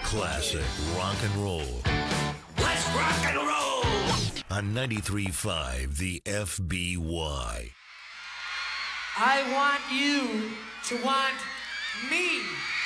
Classic rock and roll. Let's rock and roll! On 93.5, the FBY. I want you to want me.